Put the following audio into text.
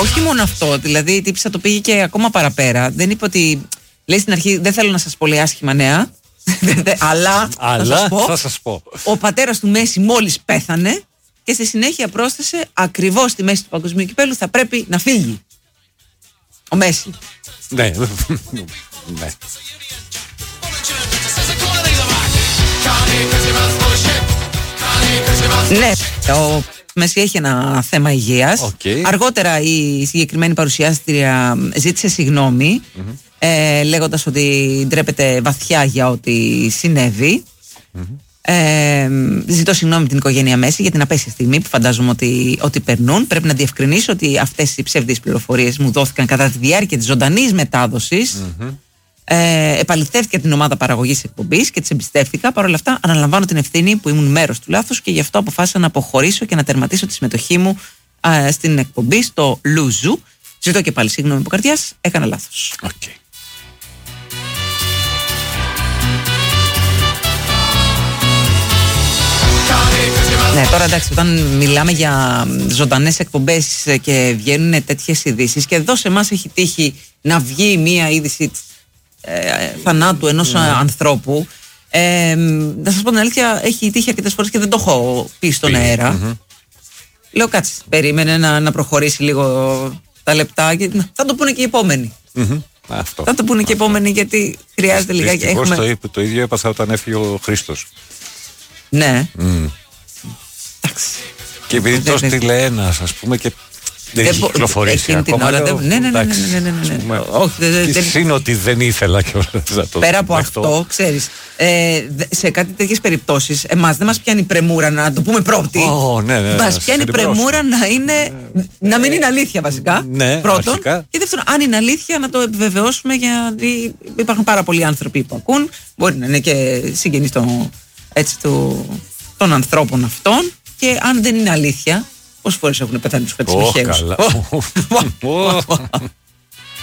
όχι μόνο αυτό. Δηλαδή η τύψα το πήγε και ακόμα παραπέρα. Δεν είπε ότι. Λέει στην αρχή, δεν θέλω να σας πω λέει άσχημα νέα. αλλά θα σας πω. Ο πατέρας του Μέση μόλις πέθανε και στη συνέχεια πρόσθεσε ακριβώς στη μέση του παγκοσμίου κυπέλου θα πρέπει να φύγει. Ο Μέση. Ναι. Ναι, ο Μέση έχει ένα θέμα υγείας. Αργότερα η συγκεκριμένη παρουσιάστρια ζήτησε συγγνώμη, λέγοντας ότι ντρέπεται βαθιά για ό,τι συνέβη. Ζητώ συγγνώμη την οικογένεια Μέση για την απέσια στιγμή που φαντάζομαι ότι περνούν. Πρέπει να διευκρινίσω ότι αυτές οι ψεύδιες πληροφορίες μου δόθηκαν κατά τη διάρκεια της ζωντανής μετάδοσης. Επαληθεύτηκα την ομάδα παραγωγής εκπομπής και τις εμπιστεύτηκα. Παρ' όλα αυτά, αναλαμβάνω την ευθύνη που ήμουν μέρος του λάθους και γι' αυτό αποφάσισα να αποχωρήσω και να τερματίσω τη συμμετοχή μου στην εκπομπή στο Λουζού. Ζητώ και πάλι συγγνώμη από καρδιάς, έκανα λάθος. Ναι, τώρα εντάξει, όταν μιλάμε για ζωντανές εκπομπές και βγαίνουν τέτοιες ειδήσεις, και εδώ σε εμάς έχει τύχει να βγει μία είδηση θανάτου ενός ανθρώπου. Να σας πω την αλήθεια, έχει τύχει αρκετές φορές και δεν το έχω πει στον αέρα. Λέω κάτσε, περίμενε να προχωρήσει λίγο τα λεπτά και θα το πούνε και οι επόμενοι. Θα το πούνε και οι επόμενοι, γιατί χρειάζεται λιγάκι. Δυστυχώς το ίδιο έπαθα όταν έφυγε ο Χρήστος. Ναι. Και επειδή τόσο τη λέει ένας, ας πούμε, και δεν έχει κυκλοφορήσει ακόμα. Ναι. Όχι, είναι ότι δεν ήθελα κιόλας να το. Πέρα από αυτό, ξέρεις, σε κάτι τέτοιες περιπτώσεις, εμάς δεν μας πιάνει πρεμούρα να το πούμε πρώτοι. Μας πιάνει πρεμούρα να μην είναι αλήθεια βασικά. Πρώτον. Και δεύτερον, αν είναι αλήθεια, να το επιβεβαιώσουμε, γιατί υπάρχουν πάρα πολλοί άνθρωποι που ακούν. Μπορεί να είναι και συγγενείς των ανθρώπων αυτών. Και αν δεν είναι αλήθεια, πόσες φορές έχουν πεθάνει τους χαίους.